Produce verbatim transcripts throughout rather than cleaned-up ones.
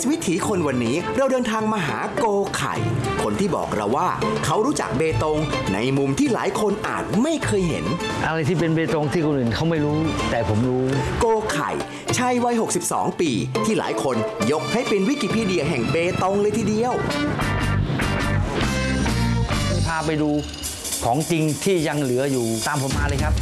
วิถีคนวันนี้เราเดินทางมาหาโกไข่คนที่บอกเราว่าเขารู้จักเบตงในมุมที่หลายคนอาจไม่เคยเห็นอะไรที่เป็นเบตงที่คนอื่นเขาไม่รู้แต่ผมรู้โกไข่ชายวัยหกสิบสองปีที่หลายคนยกให้เป็นวิกิพีเดียแห่งเบตงเลยทีเดียวพาไปดูของจริงที่ยังเหลืออยู่ตามผมมาเลยครับ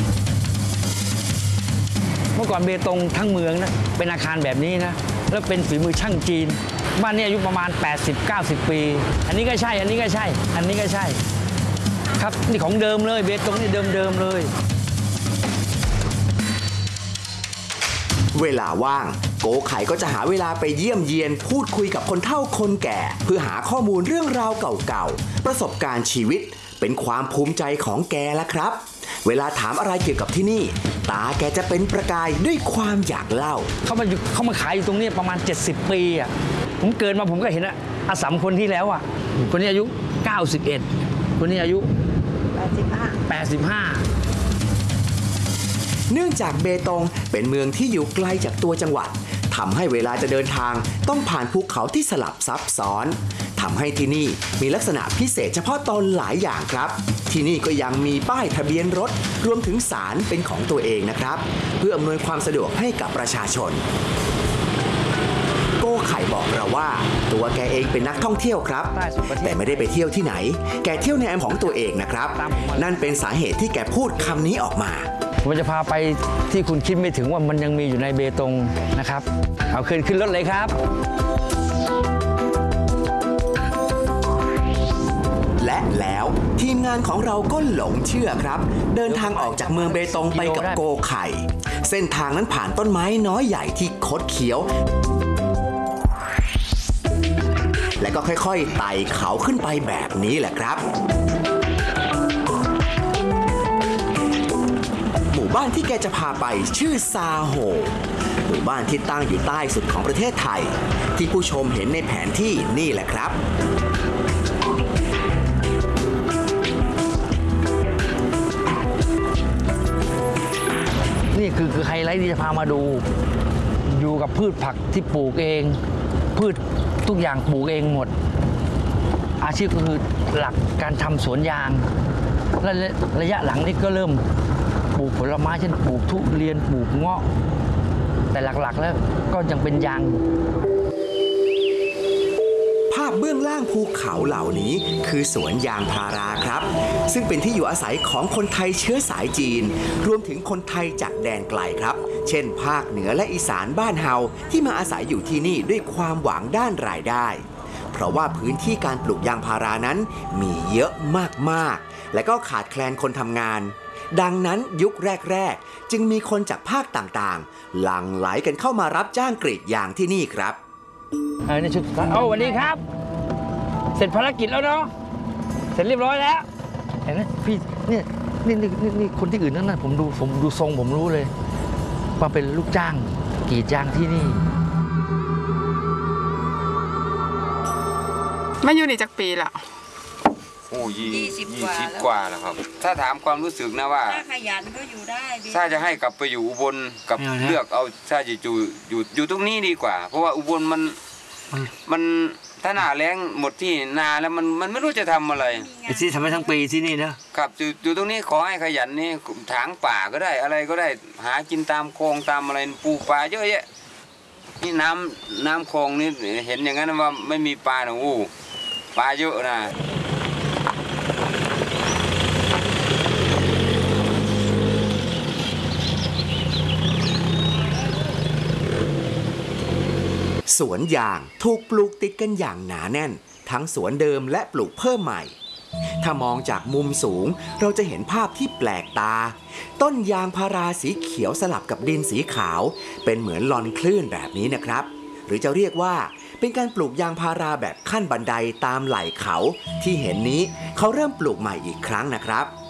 เมื่อก่อนเบตงทั้งเมืองนะเป็นอาคารแบบนี้นะแล้วเป็นฝีมือช่างจีนบ้านนี้อายุประมาณ แปดสิบ เก้าสิบ ปีอันนี้ก็ใช่อันนี้ก็ใช่อันนี้ก็ใช่ครับนี่ของเดิมเลยเบตงนี่เดิมๆเลยเวลาว่างโกไข่ก็จะหาเวลาไปเยี่ยมเยียนพูดคุยกับคนเฒ่าคนแก่เพื่อหาข้อมูลเรื่องราวเก่าๆประสบการณ์ชีวิตเป็นความภูมิใจของแกละครับเวลาถามอะไรเกี่ยวกับที่นี่ตาแกจะเป็นประกายด้วยความอยากเล่าเขามาเขามาขายอยู่ตรงนี้ประมาณเจ็ดสิบปีอ่ะผมเกิดมาผมก็เห็นอะอาสามคนที่แล้วอ่ะคนนี้อายุเก้าสิบเอ็ดคนนี้อายุแปดสิบห้า แปดสิบห้าเนื่องจากเบตงเป็นเมืองที่อยู่ไกลจากตัวจังหวัดทำให้เวลาจะเดินทางต้องผ่านภูเขาที่สลับซับซ้อนทำให้ที่นี่มีลักษณะพิเศษเฉพาะตนหลายอย่างครับที่นี่ก็ยังมีป้ายทะเบียนรถรวมถึงศาลเป็นของตัวเองนะครับเพื่ออำนวยความสะดวกให้กับประชาชนโกไข่บอกเราว่าตัวแกเองเป็นนักท่องเที่ยวครับแต่ไม่ได้ไปเที่ยวที่ไหนแกเที่ยวในแอมของตัวเองนะครับนั่นเป็นสาเหตุที่แกพูดคำนี้ออกมาผมจะพาไปที่คุณคิดไม่ถึงว่ามันยังมีอยู่ในเบตงนะครับเอาขึ้นขึ้นรถเลยครับและแล้วทีมงานของเราก็หลงเชื่อครับเดินทางออกจากเมืองเบตงไปกับโกไข่เส้นทางนั้นผ่านต้นไม้น้อยใหญ่ที่คดเคี้ยวและก็ค่อยๆไต่เขาขึ้นไปแบบนี้แหละครับหมู่บ้านที่แกจะพาไปชื่อซาโฮหมู่บ้านที่ตั้งอยู่ใต้สุดของประเทศไทยที่ผู้ชมเห็นในแผนที่นี่แหละครับนี่คือคือไฮไลท์ที่จะพามาดูอยู่กับพืชผักที่ปลูกเองพืชทุกอย่างปลูกเองหมดอาชีพก็คือหลักการทำสวนยางและระยะหลังนี้ก็เริ่มปลูกผลไม้เช่นปลูกทุเรียนปลูกเงาะแต่หลักๆแล้วก็ยังเป็นยางภาพเบื้องล่างภูเขาเหล่านี้คือสวนยางพาราครับซึ่งเป็นที่อยู่อาศัยของคนไทยเชื้อสายจีนรวมถึงคนไทยจากแดนไกลครับเช่นภาคเหนือและอีสานบ้านเฮาที่มาอาศัยอยู่ที่นี่ด้วยความหวังด้านรายได้เพราะว่าพื้นที่การปลูกยางพารานั้นมีเยอะมากๆและก็ขาดแคลนคนทำงานดังนั้นยุคแรกๆจึงมีคนจากภาคต่างๆหลั่งไหลกันเข้ามารับจ้างกรีดยางที่นี่ครับเออนี่ชุดโอ้สวัสดีครับเสร็จภารกิจแล้วเนาะเสร็จเรียบร้อยแล้วเห็นไหมพี่เนี่ยนี่นี่นี่คนที่อื่นนั่นนะผมดูผมดูทรงผมรู้เลยว่าเป็นลูกจ้างกรีดยางที่นี่มาอยู่นี่จากปีละโอ้ยี่สิบกว่าแล้วครับถ้าถามความรู้สึกนะว่าถ้าขยันก็อยู่ได้ถ้าจะให้กลับไปอยู่อุบลกับเลือกเอาถ้าจะอยู่อยู่อยู่ตรงนี้ดีกว่าเพราะว่าอุบลมันมันถ้าหน้าแล้งหมดที่นาแล้วมันมันไม่รู้จะทำอะไรที่ทำให้ทั้งปีที่นี่นะครับอยู่อยู่ตรงนี้ขอให้ขยันนี่ถางป่าก็ได้อะไรก็ได้หากินตามคลองตามอะไรปลูกปลาเยอะแยะนี่น้ำน้ำคลองนี่เห็นอย่างนั้นว่าไม่มีปลาหนูปลาเยอะนะสวนยางถูกปลูกติดกันอย่างหนาแน่นทั้งสวนเดิมและปลูกเพิ่มใหม่ถ้ามองจากมุมสูงเราจะเห็นภาพที่แปลกตาต้นยางพาราสีเขียวสลับกับดินสีขาวเป็นเหมือนลอนคลื่นแบบนี้นะครับหรือจะเรียกว่าเป็นการปลูกยางพาราแบบขั้นบันไดตามไหล่เขาที่เห็นนี้เขาเริ่มปลูกใหม่อีกครั้งนะครับ